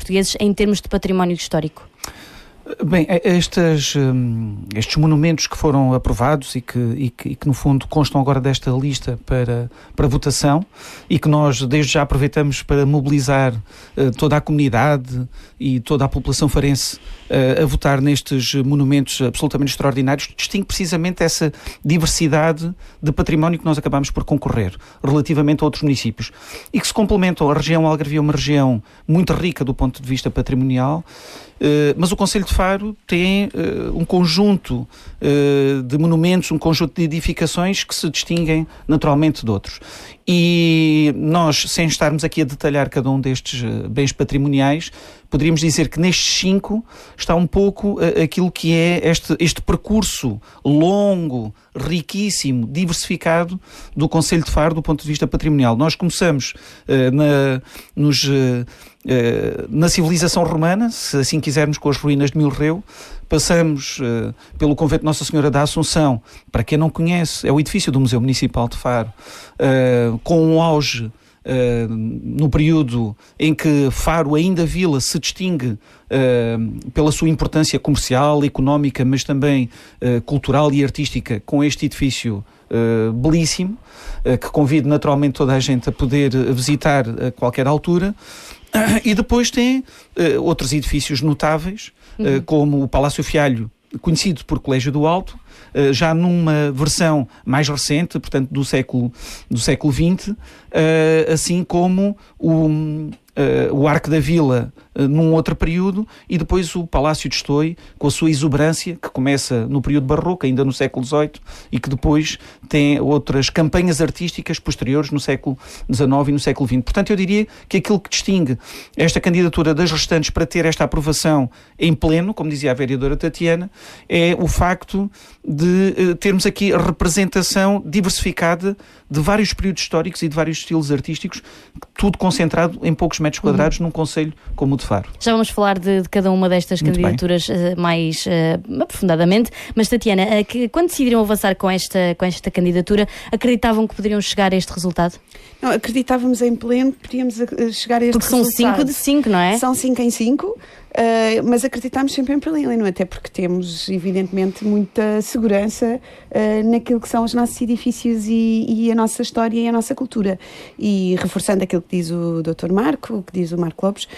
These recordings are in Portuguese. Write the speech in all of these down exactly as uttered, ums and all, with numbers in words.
portugueses em termos de património histórico? Bem, estes, estes monumentos que foram aprovados e que, e, que, e que no fundo constam agora desta lista para, para votação e que nós desde já aproveitamos para mobilizar uh, toda a comunidade e toda a população farense uh, a votar nestes monumentos absolutamente extraordinários, distingue precisamente essa diversidade de património que nós acabamos por concorrer relativamente a outros municípios e que se complementam. A região Algarvia é uma região muito rica do ponto de vista patrimonial, Uh, mas o Concelho de Faro tem uh, um conjunto uh, de monumentos, um conjunto de edificações que se distinguem naturalmente de outros. E nós, sem estarmos aqui a detalhar cada um destes uh, bens patrimoniais, poderíamos dizer que nestes cinco está um pouco uh, aquilo que é este, este percurso longo, riquíssimo, diversificado do Concelho de Faro do ponto de vista patrimonial. Nós começamos uh, na, nos... Uh, Uh, na civilização romana, se assim quisermos, com as ruínas de Milreu, passamos uh, pelo convento de Nossa Senhora da Assunção. Para quem não conhece, é o edifício do Museu Municipal de Faro, uh, com um auge uh, no período em que Faro, ainda vila, se distingue uh, pela sua importância comercial, económica, mas também uh, cultural e artística, com este edifício uh, belíssimo, uh, que convido naturalmente toda a gente a poder visitar a qualquer altura. E depois tem uh, outros edifícios notáveis, uh, como o Palácio Fialho, conhecido por Colégio do Alto, uh, já numa versão mais recente, portanto do século, do século vinte, uh, assim como o, uh, o Arco da Vila uh, num outro período, e depois o Palácio de Estói, com a sua exuberância, que começa no período barroco, ainda no século dezoito, e que depois tem outras campanhas artísticas posteriores no século dezanove e no século vinte. Portanto, eu diria que aquilo que distingue esta candidatura das restantes para ter esta aprovação em pleno, como dizia a vereadora Tatiana, é o facto de uh, termos aqui a representação diversificada de vários períodos históricos e de vários estilos artísticos, tudo concentrado em poucos metros quadrados, uhum, num concelho como o de Faro. Já vamos falar de, de cada uma destas Muito candidaturas uh, mais uh, aprofundadamente, mas Tatiana, uh, que, quando decidiram avançar com esta, com esta candidatura, acreditavam que poderiam chegar a este resultado? Não, acreditávamos em pleno que podíamos chegar a este porque resultado. Porque são cinco de cinco, não é? São cinco em cinco, uh, mas acreditámos sempre em pleno, até porque temos, evidentemente, muita segurança uh, naquilo que são os nossos edifícios e, e a nossa história e a nossa cultura. E reforçando aquilo que diz o doutor Marco, o que diz o Marco Lopes,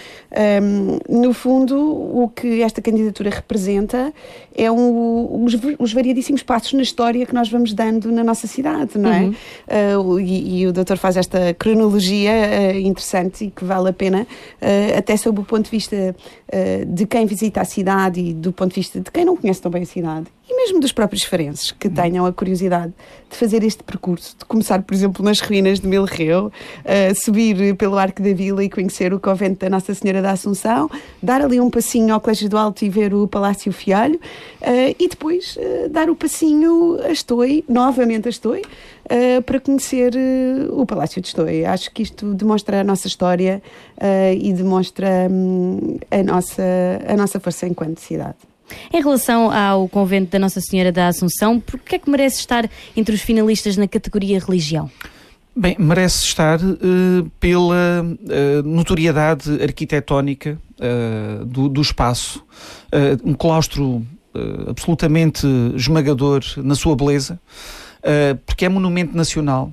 um, no fundo, o que esta candidatura representa é um, os, os variadíssimos passos na história que nós vamos dando na nossa cidade, não é? Uhum. Uh, e, e o doutor faz esta cronologia uh, interessante e que vale a pena, uh, até sob o ponto de vista uh, de quem visita a cidade e do ponto de vista de quem não conhece tão bem a cidade. E mesmo dos próprios farenses que tenham a curiosidade de fazer este percurso, de começar, por exemplo, nas ruínas de Milreu, uh, subir pelo Arco da Vila e conhecer o convento da Nossa Senhora da Assunção, dar ali um passinho ao Colégio do Alto e ver o Palácio Fialho, uh, e depois uh, dar o passinho a Estói, novamente a Estói, uh, para conhecer uh, o Palácio de Estói. Acho que isto demonstra a nossa história uh, e demonstra um, a, nossa, a nossa força enquanto cidade. Em relação ao convento da Nossa Senhora da Assunção, por que é que merece estar entre os finalistas na categoria religião? Bem, merece estar uh, pela uh, notoriedade arquitetónica uh, do, do espaço. Uh, um claustro uh, absolutamente esmagador na sua beleza, uh, porque é monumento nacional,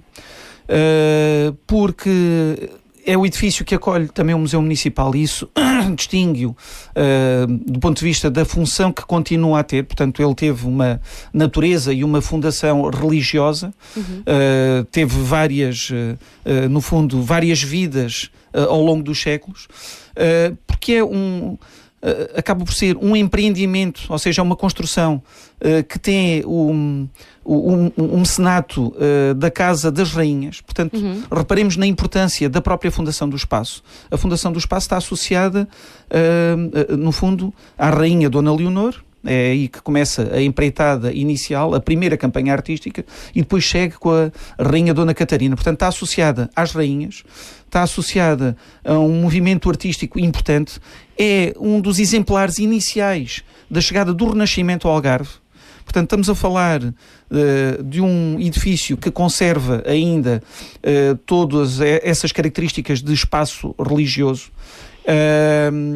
uh, porque é o edifício que acolhe também o Museu Municipal e isso distingue-o uh, do ponto de vista da função que continua a ter. Portanto, ele teve uma natureza e uma fundação religiosa, uhum. uh, teve várias, uh, uh, no fundo, várias vidas uh, ao longo dos séculos, uh, porque é um... Uh, acaba por ser um empreendimento, ou seja, uma construção uh, que tem um, um, um mecenato uh, da Casa das Rainhas. Portanto, uhum. reparemos na importância da própria Fundação do Espaço. A Fundação do Espaço está associada, uh, uh, no fundo, à Rainha Dona Leonor. É aí que começa a empreitada inicial, a primeira campanha artística, e depois segue com a Rainha Dona Catarina. Portanto, está associada às rainhas, está associada a um movimento artístico importante, é um dos exemplares iniciais da chegada do Renascimento ao Algarve. Portanto, estamos a falar uh, de um edifício que conserva ainda uh, todas essas características de espaço religioso. Uh,